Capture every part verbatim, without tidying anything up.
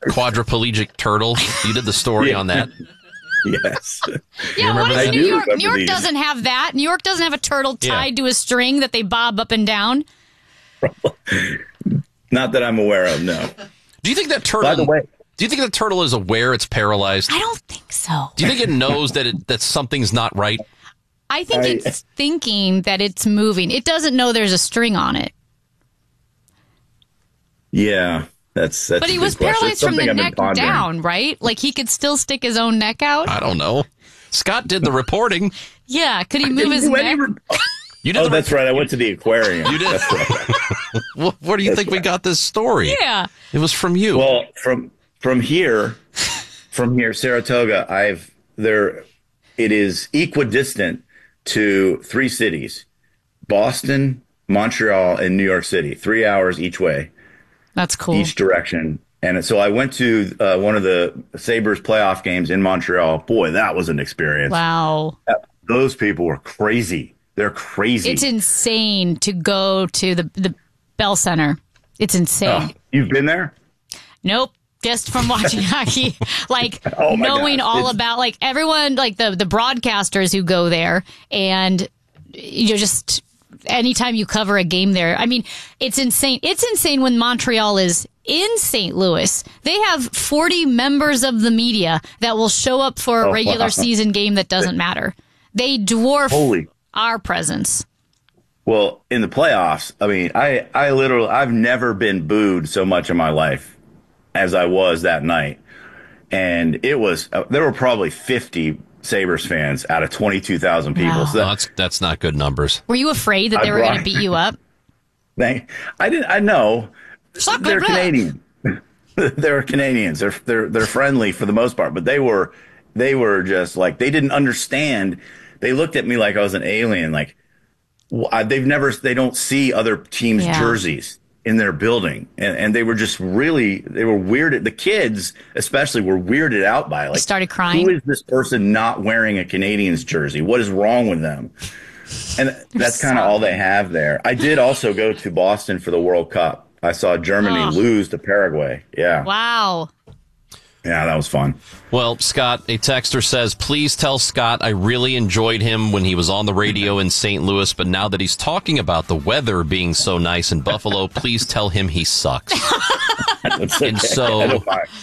quadriplegic turtle. You did the story yeah. on that. Yes. Yeah, what is New York? New York doesn't have that. New York doesn't have a turtle tied yeah. to a string that they bob up and down. Not that I'm aware of, no. Do you think that turtle... By the way... Do you think the turtle is aware it's paralyzed? I don't think so. Do you think it knows that it, that something's not right? I think I, it's thinking that it's moving. It doesn't know there's a string on it. Yeah, that's that's. But he was paralyzed from the neck down, right? Like he could still stick his own neck out. I don't know. Scott did the reporting. Yeah, could he move his neck? Re- you did oh, that's re- right. I went to the aquarium. You did. That's right. Well, where do you that's think right. we got this story? Yeah, it was from you. Well, from from here, from here, Saratoga. I've there. It is equidistant to three cities: Boston, Montreal, and New York City. Three hours each way. That's cool. Each direction. And so I went to uh, one of the Sabres playoff games in Montreal. Boy, that was an experience. Wow. That, those people were crazy. They're crazy. It's insane to go to the, the Bell Center. It's insane. Oh, you've been there? Nope. Just from watching hockey, like oh knowing God. all it's... about like everyone, like the, the broadcasters who go there and you're just... Anytime you cover a game there, I mean, it's insane. It's insane when Montreal is in Saint Louis. They have forty members of the media that will show up for a oh, regular wow. season game that doesn't matter. They dwarf Holy. our presence. Well, in the playoffs, I mean, I, I literally, I've never been booed so much in my life as I was that night. And it was, uh, there were probably fifty Sabres fans out of twenty-two thousand people. Wow. So that, no, that's that's not good numbers. Were you afraid that they I were going to beat you up? They, I didn't. I know they're Canadian. They're Canadians. They're they're they're friendly for the most part, but they were they were just like they didn't understand. They looked at me like I was an alien. Like they've never they don't see other teams' yeah. jerseys in their building, and, and they were just really they were weirded. The kids especially were weirded out by it. Like, you started crying. Who is this person not wearing a Canadians jersey? What is wrong with them? And that's kind of all they have there. I did also go to Boston for the World Cup. I saw Germany oh. lose to Paraguay. Yeah. Wow. Yeah, that was fun. Well, Scott, a texter says, please tell Scott I really enjoyed him when he was on the radio in Saint Louis, but now that he's talking about the weather being so nice in Buffalo, please tell him he sucks. Okay. And so,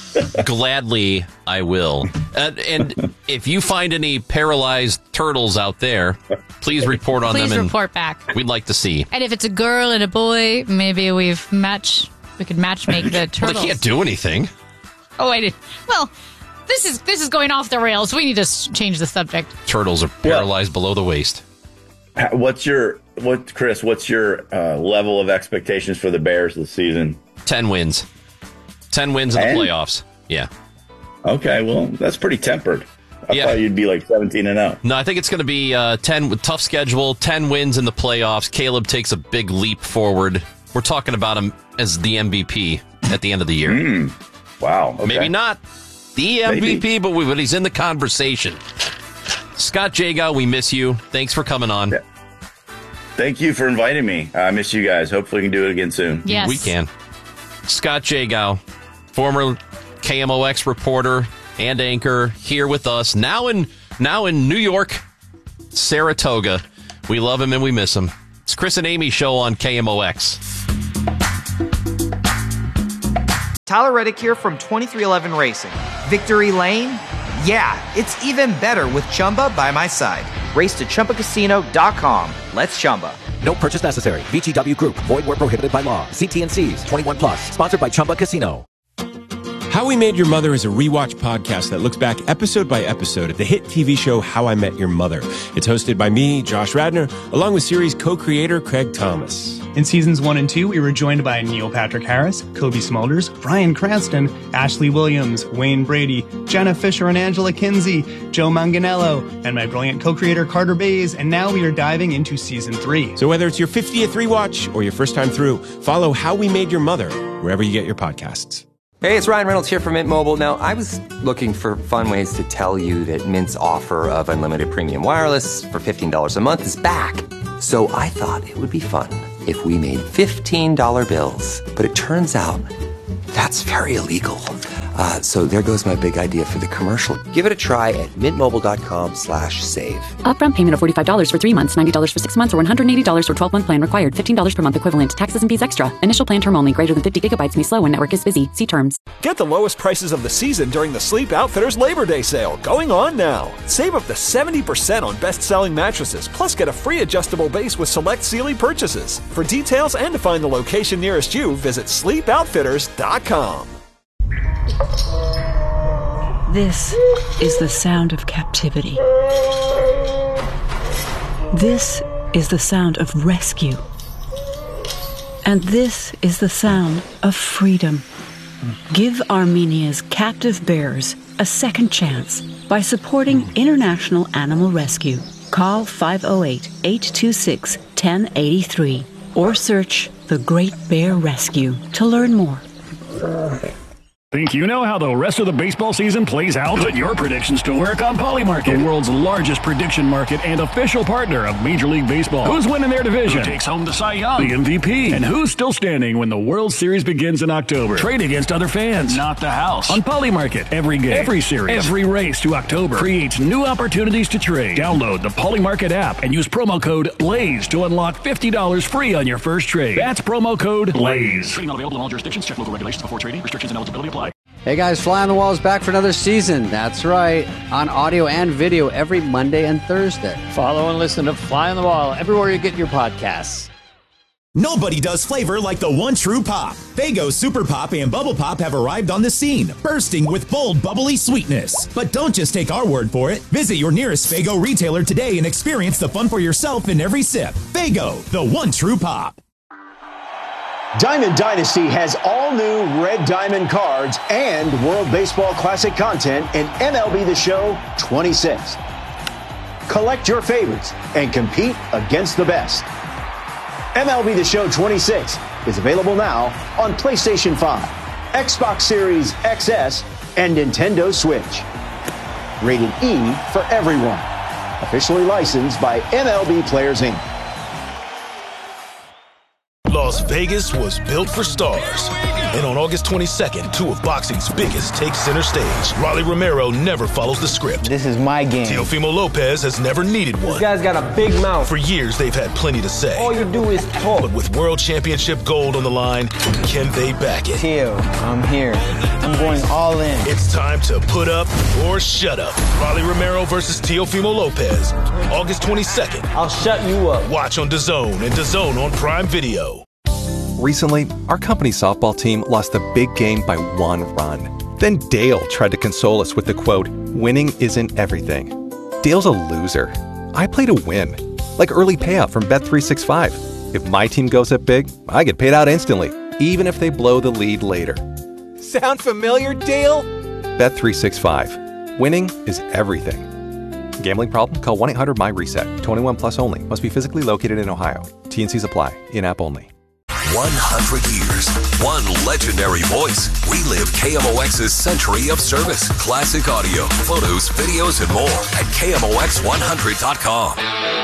gladly, I will. Uh, and if you find any paralyzed turtles out there, please report on please them. Please report and back. We'd like to see. And if it's a girl and a boy, maybe we've match. We could match make the turtles. Well, they can't do anything. Oh, I did. Well, this is this is going off the rails. We need to change the subject. Turtles are paralyzed well, below the waist. What's your what, Chris? What's your uh, level of expectations for the Bears this season? Ten wins. Ten wins in Ten? the playoffs. Yeah. Okay. Well, that's pretty tempered. I yeah. thought you'd be like seventeen and zero. No, I think it's going to be uh, ten with tough schedule. Ten wins in the playoffs. Caleb takes a big leap forward. We're talking about him as the M V P at the end of the year. Mm. Wow. Okay. Maybe not the M V P, Maybe. but, we, but he's in the conversation. Scott Jagow, we miss you. Thanks for coming on. Yeah. Thank you for inviting me. I miss you guys. Hopefully we can do it again soon. Yes. We can. Scott Jagow, former K M O X reporter and anchor, here with us. Now in, now in New York, Saratoga. We love him and we miss him. It's Chris and Amy show on K M O X. Tyler Reddick here from twenty-three eleven Racing. Victory Lane? Yeah, it's even better with Chumba by my side. Race to Chumba Casino dot com. Let's Chumba. No purchase necessary. V G W Group. Void where prohibited by law. See T N Cs. twenty-one plus. Sponsored by Chumba Casino. How We Made Your Mother is a rewatch podcast that looks back episode by episode at the hit T V show How I Met Your Mother. It's hosted by me, Josh Radnor, along with series co-creator Craig Thomas. In seasons one and two, we were joined by Neil Patrick Harris, Kobe Smulders, Bryan Cranston, Ashley Williams, Wayne Brady, Jenna Fisher and Angela Kinsey, Joe Manganiello, and my brilliant co-creator Carter Bays, and now we are diving into season three. So whether it's your fiftieth rewatch or your first time through, follow How We Made Your Mother wherever you get your podcasts. Hey, it's Ryan Reynolds here from Mint Mobile. Now, I was looking for fun ways to tell you that Mint's offer of unlimited premium wireless for fifteen dollars a month is back. So I thought it would be fun if we made fifteen dollar bills. But it turns out that's very illegal. Uh, so there goes my big idea for the commercial. Give it a try at mintmobile.com slash save. Upfront payment of forty-five dollars for three months, ninety dollars for six months, or one hundred eighty dollars for twelve-month plan required. fifteen dollars per month equivalent. Taxes and fees extra. Initial plan term only. Greater than fifty gigabytes may slow when network is busy. See terms. Get the lowest prices of the season during the Sleep Outfitters Labor Day sale, going on now. Save up to seventy percent on best-selling mattresses, plus get a free adjustable base with select Sealy purchases. For details and to find the location nearest you, visit sleep outfitters dot com. This is the sound of captivity. This is the sound of rescue. And this is the sound of freedom. Give Armenia's captive bears a second chance by supporting International Animal Rescue. Call five oh eight, eight two six, one oh eight three or search The Great Bear Rescue to learn more. Think you know how the rest of the baseball season plays out? Put your predictions to work on Polymarket, the world's largest prediction market and official partner of Major League Baseball. Who's winning their division? Who takes home the Cy Young, the M V P? And who's still standing when the World Series begins in October? Trade against other fans, not the house. On Polymarket, every game, every series, every race to October creates new opportunities to trade. Download the Polymarket app and use promo code BLAZE to unlock fifty dollars free on your first trade. That's promo code BLAZE. Trading not available in all jurisdictions. Check local regulations before trading. Restrictions and eligibility apply. Hey guys, Fly on the Wall is back for another season. That's right, on audio and video every Monday and Thursday. Follow and listen to Fly on the Wall everywhere you get your podcasts. Nobody does flavor like the one true pop. Faygo Super Pop and Bubble Pop have arrived on the scene, bursting with bold, bubbly sweetness. But don't just take our word for it. Visit your nearest Faygo retailer today and experience the fun for yourself in every sip. Faygo, the one true pop. Diamond Dynasty has all new Red Diamond cards and World Baseball Classic content in M L B The Show twenty-six. Collect your favorites and compete against the best. M L B The Show twenty-six is available now on PlayStation five, Xbox Series X S, and Nintendo Switch. Rated E for everyone. Officially licensed by M L B Players Incorporated. Las Vegas was built for stars. And on August twenty-second, two of boxing's biggest take center stage. Rolly Romero never follows the script. This is my game. Teofimo Lopez has never needed one. This guy's got a big mouth. For years, they've had plenty to say. All you do is talk. But with World Championship gold on the line, can they back it? Teo, I'm here. I'm going all in. It's time to put up or shut up. Rolly Romero versus Teofimo Lopez. August twenty-second. I'll shut you up. Watch on DAZN and DAZN on Prime Video. Recently, our company softball team lost a big game by one run. Then Dale tried to console us with the quote, "Winning isn't everything." Dale's a loser. I play to win. Like early payout from Bet three sixty-five. If my team goes up big, I get paid out instantly, even if they blow the lead later. Sound familiar, Dale? Bet three sixty-five. Winning is everything. Gambling problem? Call one eight hundred M Y RESET. twenty-one plus only. Must be physically located in Ohio. T and Cs apply. In-app only. one hundred years, one legendary voice. Relive K M O X's century of service. Classic audio, photos, videos, and more at K M O X one hundred dot com.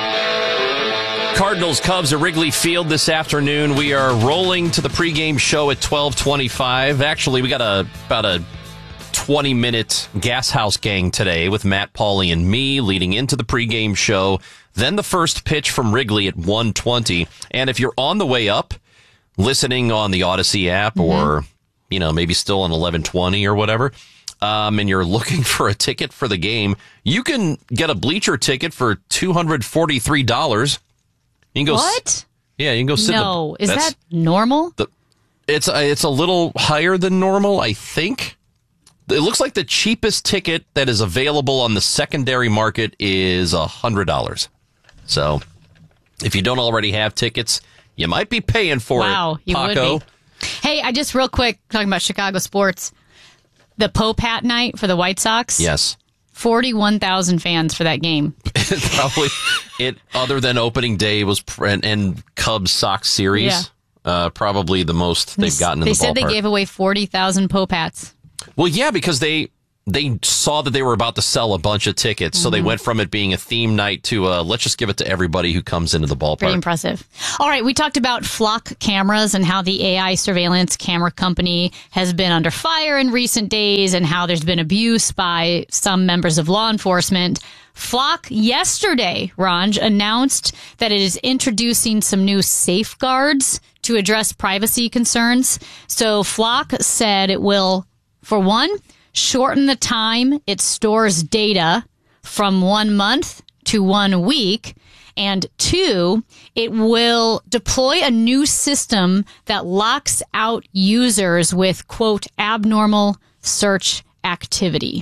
Cardinals Cubs at Wrigley Field this afternoon. We are rolling to the pregame show at twelve twenty-five. Actually, we got a about a twenty minute Gas House Gang today with Matt, Pauly, and me leading into the pregame show. Then the first pitch from Wrigley at one twenty. And if you're on the way up, listening on the Odyssey app, mm-hmm. or, you know, maybe still on eleven twenty or whatever, um, and you're looking for a ticket for the game, you can get a bleacher ticket for two hundred forty-three dollars. You can go. What? Yeah, you can go sit. No, the, is that normal? The, it's a, it's a little higher than normal, I think. It looks like the cheapest ticket that is available on the secondary market is one hundred dollars. So, if you don't already have tickets, you might be paying for wow, it, you Paco. would be. Hey, I just real quick, talking about Chicago sports, the Pope hat night for the White Sox. Yes. forty-one thousand fans for that game. Probably, it other than opening day was and, and Cubs Sox series, yeah. uh, probably the most they've gotten in they the ballpark. They said they gave away forty thousand Pope hats. Well, yeah, because they they saw that they were about to sell a bunch of tickets, so they went from it being a theme night to uh, let's just give it to everybody who comes into the ballpark. Pretty impressive. All right, we talked about Flock cameras and how the A I surveillance camera company has been under fire in recent days and how there's been abuse by some members of law enforcement. Flock yesterday, Ranj, announced that it is introducing some new safeguards to address privacy concerns. So Flock said it will, for one, shorten the time it stores data from one month to one week. And two, it will deploy a new system that locks out users with, quote, abnormal search activity.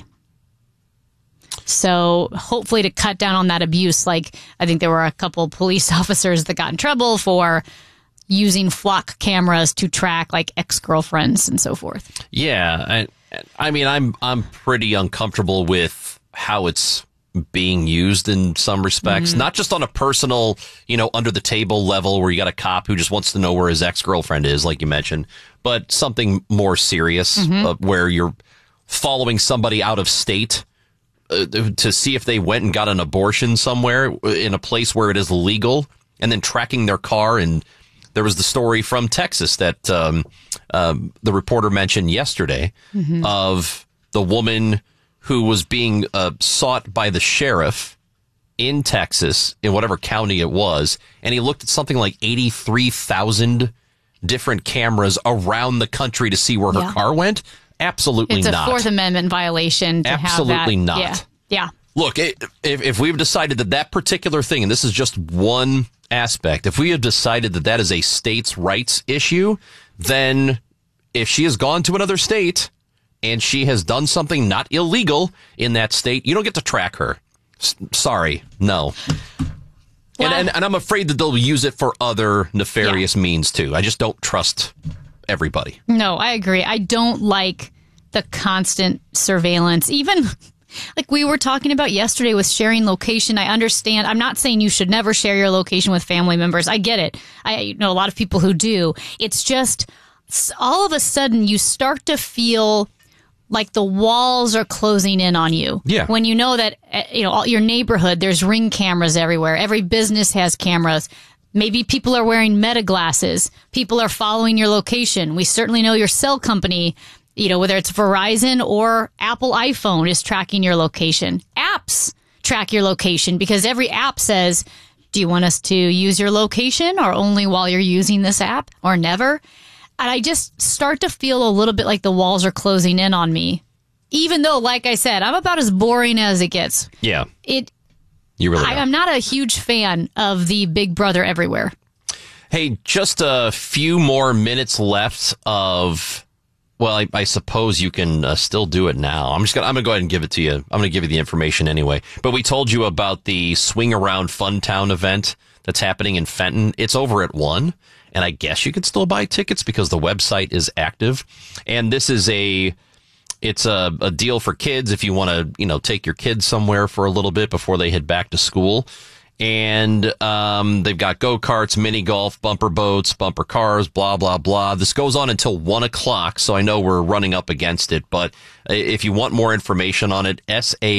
So hopefully to cut down on that abuse, like I think there were a couple police officers that got in trouble for using Flock cameras to track like ex-girlfriends and so forth. Yeah, I, I mean, I'm I'm pretty uncomfortable with how it's being used in some respects, Mm-hmm. not just on a personal, you know, under the table level where you got a cop who just wants to know where his ex-girlfriend is, like you mentioned, but something more serious Mm-hmm. uh, where you're following somebody out of state uh, to see if they went and got an abortion somewhere in a place where it is legal, and then tracking their car. And there was the story from Texas that um, um, the reporter mentioned yesterday Mm-hmm. of the woman who was being uh, sought by the sheriff in Texas, in whatever county it was, and he looked at something like eighty-three thousand different cameras around the country to see where her Yeah. car went. Absolutely It's a not. Fourth Amendment violation to Absolutely have that. not. Yeah. Yeah. Look, it, if, if we've decided that that particular thing, and this is just one aspect, if we have decided that that is a state's rights issue, then if she has gone to another state and she has done something not illegal in that state, you don't get to track her. S- sorry, no. And, and and I'm afraid that they'll use it for other nefarious means too. I just don't trust everybody. No, I agree. I don't like the constant surveillance. Even like we were talking about yesterday with sharing location. I understand. I'm not saying you should never share your location with family members. I get it. I know a lot of people who do. It's just all of a sudden you start to feel like the walls are closing in on you. Yeah. When you know that, uh, you know, all your neighborhood, there's Ring cameras everywhere. Every business has cameras. Maybe people are wearing Meta glasses. People are following your location. We certainly know your cell company, you know, whether it's Verizon or Apple iPhone is tracking your location. Apps track your location because every app says, do you want us to use your location or only while you're using this app or never? And I just start to feel a little bit like the walls are closing in on me. Even though, like I said, I'm about as boring as it gets. Yeah. It. You really I, are. I'm not a huge fan of the Big Brother everywhere. Hey, just a few more minutes left of, well, I, I suppose you can uh, still do it now. I'm just gonna, I'm gonna go ahead and give it to you. I'm gonna give you the information anyway. But we told you about the Swing Around Funtown event that's happening in Fenton. It's over at one, and I guess you could still buy tickets because the website is active. And this is a, it's a, a deal for kids if you want to, you know, take your kids somewhere for a little bit before they head back to school. And um, they've got go-karts, mini golf, bumper boats, bumper cars, blah, blah, blah. This goes on until one o'clock, so I know we're running up against it. But if you want more information on it,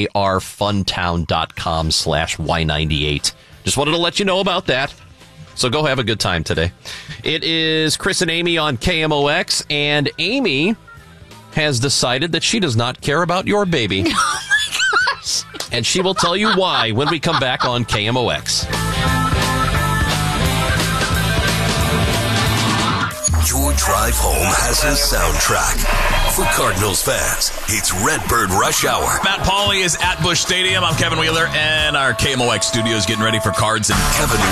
sarfuntown.com slash Y98. Just wanted to let you know about that. So go have a good time today. It is Chris and Amy on K M O X, and Amy has decided that she does not care about your baby. Oh, my gosh. And she will tell you why when we come back on K M O X. Your drive home has a soundtrack. For Cardinals fans, it's Redbird Rush Hour. Matt Pauley is at Busch Stadium. I'm Kevin Wheeler, and our K M O X studio is getting ready for Cards and Kevin